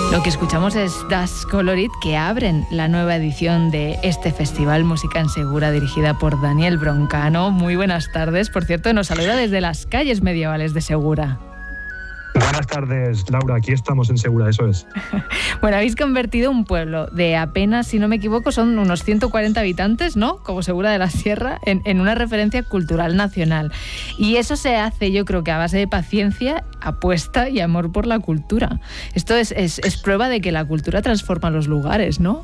Lo que escuchamos es Das Colorit, que abren la nueva edición de este festival Música en Segura, dirigida por Daniel Broncano. Muy buenas tardes. Por cierto, nos saluda desde las calles medievales de Segura. Buenas tardes, Laura. Aquí estamos en Segura, eso es. Bueno, habéis convertido un pueblo de apenas, si no me equivoco, son unos 140 habitantes, ¿no?, como Segura de la Sierra, en una referencia cultural nacional. Y eso se hace, yo creo que a base de paciencia, apuesta y amor por la cultura. Esto es prueba de que la cultura transforma los lugares, ¿no?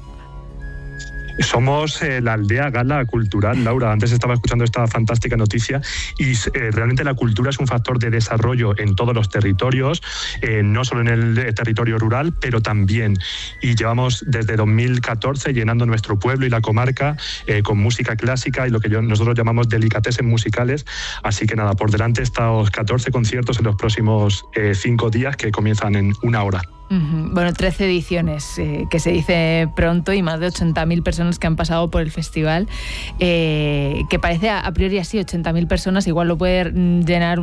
Somos la aldea gala cultural, Laura. Antes estaba escuchando esta fantástica noticia y realmente la cultura es un factor de desarrollo en todos los territorios, no solo en el territorio rural, pero también. Y llevamos desde 2014 llenando nuestro pueblo y la comarca con música clásica y lo que nosotros llamamos delicatessen musicales. Así que nada, por delante estos 14 conciertos en los próximos 5 días que comienzan en 1 hora. Bueno, 13 ediciones, que se dice pronto, y más de 80.000 personas que han pasado por el festival, que parece a priori así, 80.000 personas, igual lo puede llenar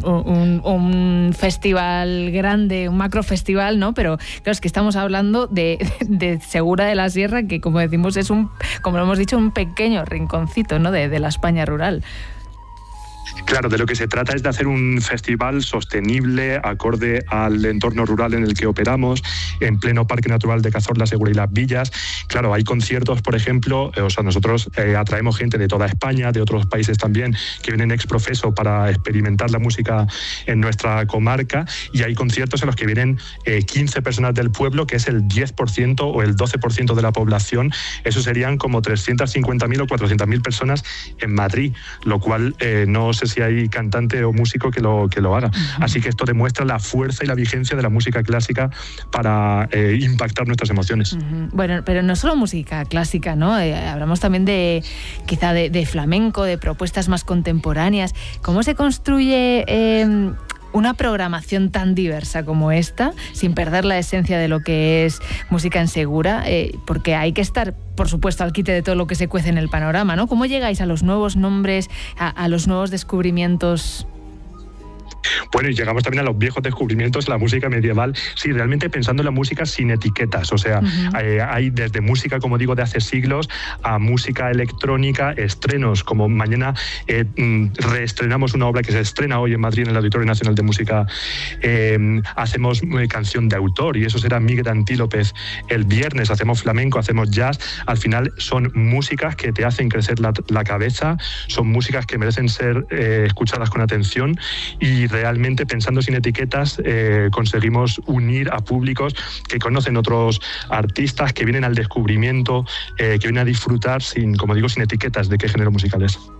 un festival grande, un macrofestival, ¿no? Pero claro, es que estamos hablando de Segura de la Sierra, que como decimos es como lo hemos dicho, un pequeño rinconcito, ¿no?, de la España rural. Claro, de lo que se trata es de hacer un festival sostenible, acorde al entorno rural en el que operamos, en pleno Parque Natural de Cazorla, Segura y Las Villas. Claro, hay conciertos, por ejemplo, nosotros atraemos gente de toda España, de otros países también, que vienen ex profeso para experimentar la música en nuestra comarca, y hay conciertos en los que vienen 15 personas del pueblo, que es el 10% o el 12% de la población. Eso serían como 350.000 o 400.000 personas en Madrid, lo cual no sé si hay cantante o músico que lo haga. Así que esto demuestra la fuerza y la vigencia de la música clásica para impactar nuestras emociones. Bueno, pero no solo música clásica, ¿no? Hablamos también quizá de flamenco, de propuestas más contemporáneas. ¿Cómo se construye una programación tan diversa como esta, sin perder la esencia de lo que es Música en Segura? Porque hay que estar, por supuesto, al quite de todo lo que se cuece en el panorama, ¿no? ¿Cómo llegáis a los nuevos nombres, a los nuevos descubrimientos? Bueno, y llegamos también a los viejos descubrimientos, la música medieval, sí, realmente pensando en la música sin etiquetas, o sea, hay desde música, como digo, de hace siglos, a música electrónica, estrenos, como mañana reestrenamos una obra que se estrena hoy en Madrid en el Auditorio Nacional de Música, hacemos canción de autor, y eso será Miguel Antílopez el viernes, hacemos flamenco, hacemos jazz. Al final son músicas que te hacen crecer la cabeza, son músicas que merecen ser escuchadas con atención, y realmente, pensando sin etiquetas, conseguimos unir a públicos que conocen otros artistas, que vienen al descubrimiento, que vienen a disfrutar sin etiquetas de qué género musical es.